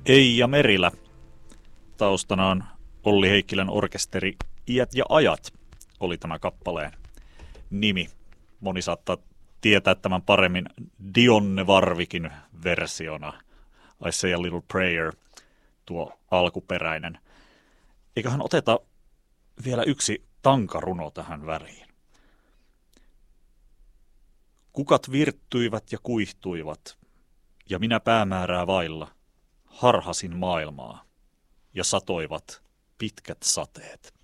Eija Merilä. Taustana on Olli Heikkilän orkesteri Iät ja ajat oli tämä kappaleen nimi. Moni saattaa tietää tämän paremmin Dionne Warwickin versiona. I Say a Little Prayer, tuo alkuperäinen. Eiköhän oteta vielä yksi tankaruno tähän väliin. Kukat virttyivät ja kuihtuivat, ja minä päämäärää vailla harhasin maailmaa, ja satoivat pitkät sateet.